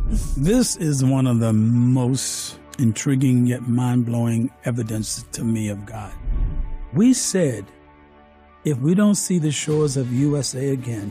This is one of the most intriguing yet mind-blowing evidence to me of God. We said, if we don't see the shores of USA again,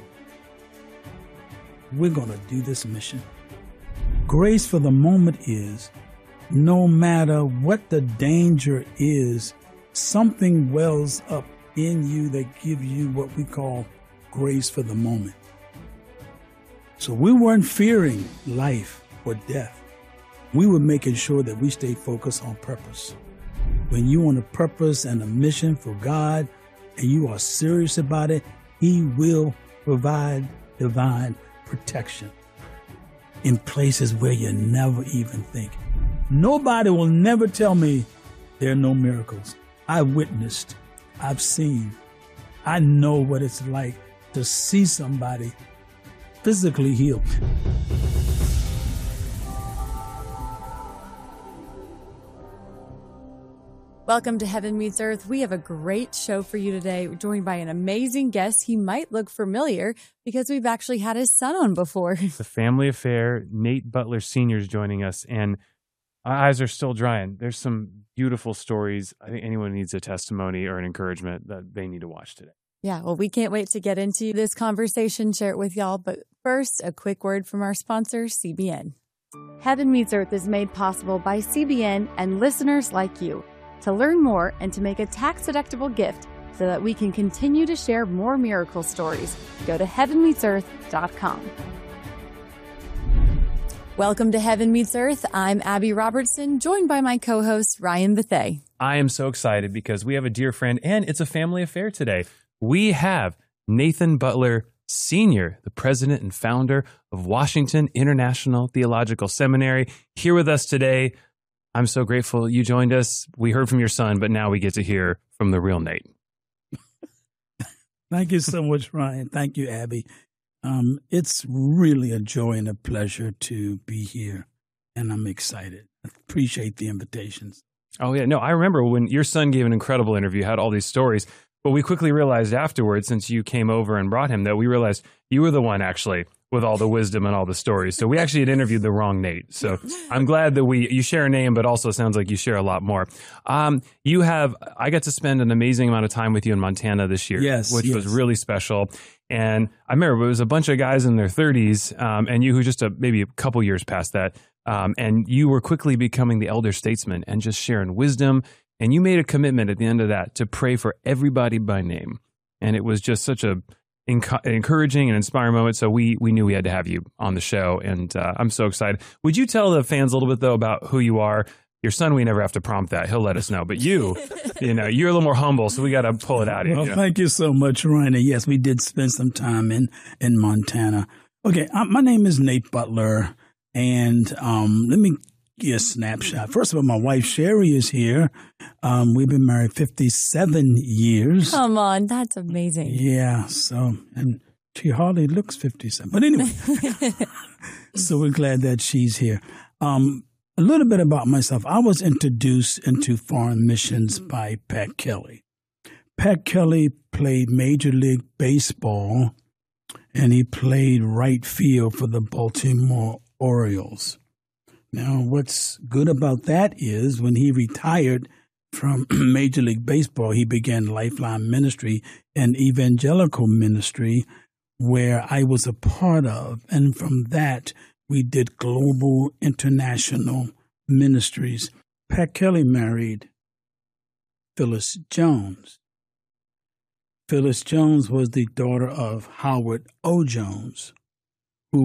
we're going to do this mission. Grace for the moment is, no matter what the danger is, something wells up in you that gives you what we call grace for the moment. So we weren't fearing life or death. We were making sure that we stayed focused on purpose. When you're on a purpose and a mission for God, and you are serious about it, He will provide divine protection in places where you never even think. Nobody will never tell me there are no miracles. I've witnessed, I've seen, I know what it's like to see somebody physically healed. Welcome to Heaven Meets Earth. We have a great show for you today. We're joined by an amazing guest. He might look familiar because we've actually had his son on before. The family affair, Nate Butler Sr. is joining us, and our eyes are still drying. There's some beautiful stories. I think anyone needs a testimony or an encouragement that they need to watch today. Yeah, well, we can't wait to get into this conversation, share it with y'all. But first, a quick word from our sponsor, CBN. Heaven Meets Earth is made possible by CBN and listeners like you. To learn more and to make a tax-deductible gift so that we can continue to share more miracle stories, go to heavenmeetsearth.com. Welcome to Heaven Meets Earth. I'm Abby Robertson, joined by my co-host, Ryan Bethea. I am so excited because we have a dear friend, and it's a family affair today. We have Nathan Butler Sr., the president and founder of Washington International Theological Seminary, here with us today. I'm so grateful you joined us. We heard from your son, but now we get to hear from the real Nate. Thank you so much, Ryan. Thank you, Abby. It's really a joy and a pleasure to be here, and I'm excited. I appreciate the invitations. Oh, yeah. No, I remember when your son gave an incredible interview, had all these stories, but we quickly realized afterwards, since you came over and brought him, that we realized you were the one actually with all the wisdom and all the stories. So we actually had interviewed the wrong Nate. So I'm glad that you share a name, but also sounds like you share a lot more. I got to spend an amazing amount of time with you in Montana this year, which was really special. And I remember it was a bunch of guys in their 30s, and you who just maybe a couple years past that. And you were quickly becoming the elder statesman and just sharing wisdom. And you made a commitment at the end of that to pray for everybody by name. And it was just such a encouraging and inspiring moment. So we knew we had to have you on the show, and I'm so excited. Would you tell the fans a little bit though about who you are? Your son, we never have to prompt that. He'll let us know. But you're a little more humble, so we got to pull it out of you. Well, thank you so much, Ryan. Yes, we did spend some time in Montana. Okay, my name is Nate Butler, and let me give a snapshot. First of all, my wife, Sherry, is here. We've been married 57 years. Come on, that's amazing. Yeah, and she hardly looks 57. But anyway, so we're glad that she's here. A little bit about myself. I was introduced into foreign missions by Pat Kelly. Pat Kelly played Major League Baseball, and he played right field for the Baltimore Orioles. Now, what's good about that is when he retired from Major League Baseball, he began Lifeline Ministry, an evangelical ministry where I was a part of. And from that, we did global international ministries. Pat Kelly married Phyllis Jones. Phyllis Jones was the daughter of Howard O. Jones,